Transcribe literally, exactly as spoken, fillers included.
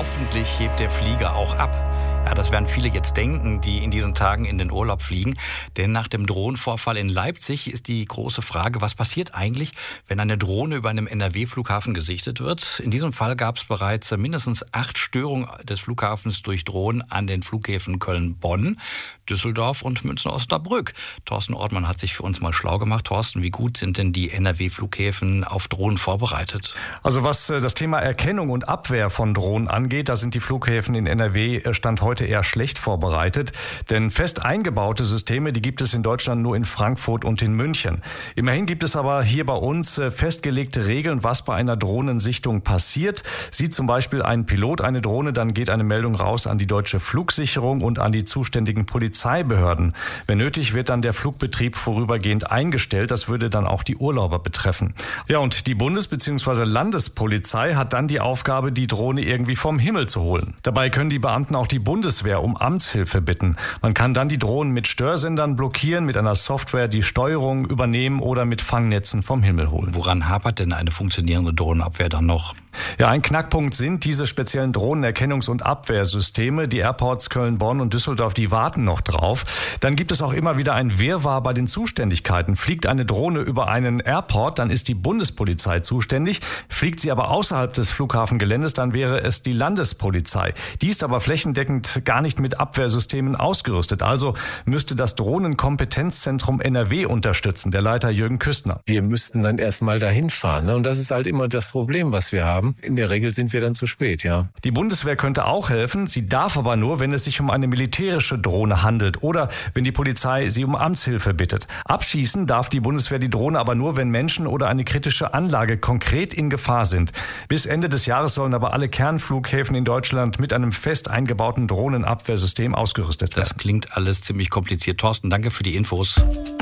Hoffentlich hebt der Flieger auch ab. Ja, das werden viele jetzt denken, die in diesen Tagen in den Urlaub fliegen. Denn nach dem Drohnenvorfall in Leipzig ist die große Frage, was passiert eigentlich, wenn eine Drohne über einem N R W-Flughafen gesichtet wird? In diesem Fall gab es bereits mindestens acht Störungen des Flughafens durch Drohnen an den Flughäfen Köln-Bonn, Düsseldorf und München-Osnabrück. Thorsten Ortmann hat sich für uns mal schlau gemacht. Thorsten, wie gut sind denn die N R W-Flughäfen auf Drohnen vorbereitet? Also was das Thema Erkennung und Abwehr von Drohnen angeht, da sind die Flughäfen in N R W Stand heute eher schlecht vorbereitet. Denn fest eingebaute Systeme, die gibt es in Deutschland nur in Frankfurt und in München. Immerhin gibt es aber hier bei uns festgelegte Regeln, was bei einer Drohnensichtung passiert. Sieht zum Beispiel ein Pilot eine Drohne, dann geht eine Meldung raus an die deutsche Flugsicherung und an die zuständigen Polizeibehörden. Wenn nötig, wird dann der Flugbetrieb vorübergehend eingestellt. Das würde dann auch die Urlauber betreffen. Ja, und die Bundes- bzw. Landespolizei hat dann die Aufgabe, die Drohne irgendwie vom Himmel zu holen. Dabei können die Beamten auch die Bundeswehr um Amtshilfe bitten. Man kann dann die Drohnen mit Störsendern blockieren, mit einer Software die Steuerung übernehmen oder mit Fangnetzen vom Himmel holen. Woran hapert denn eine funktionierende Drohnenabwehr dann noch? Ja, ein Knackpunkt sind diese speziellen Drohnenerkennungs- und Abwehrsysteme. Die Airports Köln, Bonn und Düsseldorf, die warten noch drauf. Dann gibt es auch immer wieder ein Wirrwarr bei den Zuständigkeiten. Fliegt eine Drohne über einen Airport, dann ist die Bundespolizei zuständig. Fliegt sie aber außerhalb des Flughafengeländes, dann wäre es die Landespolizei. Die ist aber flächendeckend gar nicht mit Abwehrsystemen ausgerüstet. Also müsste das Drohnenkompetenzzentrum N R W unterstützen, der Leiter Jürgen Küstner. Wir müssten dann erstmal dahin fahren, ne? Und das ist halt immer das Problem, was wir haben. In der Regel sind wir dann zu spät, ja. Die Bundeswehr könnte auch helfen. Sie darf aber nur, wenn es sich um eine militärische Drohne handelt oder wenn die Polizei sie um Amtshilfe bittet. Abschießen darf die Bundeswehr die Drohne aber nur, wenn Menschen oder eine kritische Anlage konkret in Gefahr sind. Bis Ende des Jahres sollen aber alle Kernflughäfen in Deutschland mit einem fest eingebauten Drohnenabwehrsystem ausgerüstet werden. Das klingt alles ziemlich kompliziert. Thorsten, danke für die Infos.